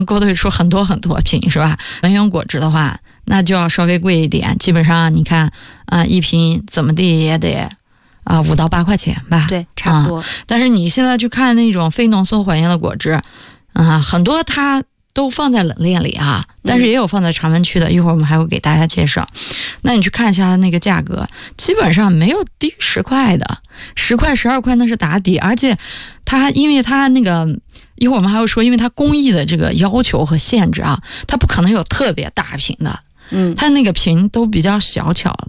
勾兑出很多很多瓶，是吧？文源果汁的话，那就要稍微贵一点，基本上你看一瓶怎么地也得5到8块钱吧， 对，差不多。 但是你现在去看那种非浓缩还原的果汁，很多它都放在冷链里啊，但是也有放在常温区的，一会儿我们还会给大家介绍。那你去看一下那个价格，基本上没有低于10块的，10块、12块那是打底，而且因为它那个一会儿我们还会说，因为它工艺的这个要求和限制啊，它不可能有特别大瓶的，它那个瓶都比较小巧的。